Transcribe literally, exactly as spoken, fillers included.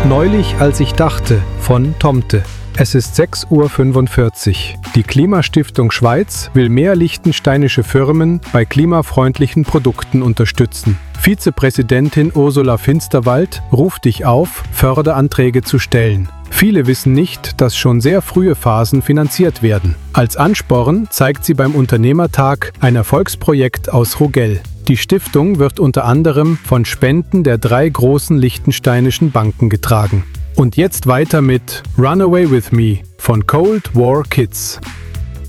Neulich, als ich dachte, von Tomte. Es ist sechs Uhr fünfundvierzig. Die Klimastiftung Schweiz will mehr liechtensteinische Firmen bei klimafreundlichen Produkten unterstützen. Vizepräsidentin Ursula Finsterwald ruft dich auf, Förderanträge zu stellen. Viele wissen nicht, dass schon sehr frühe Phasen finanziert werden. Als Ansporn zeigt sie beim Unternehmertag ein Erfolgsprojekt aus Rogell. Die Stiftung wird unter anderem von Spenden der drei großen liechtensteinischen Banken getragen. Und jetzt weiter mit Runaway with Me von Cold War Kids.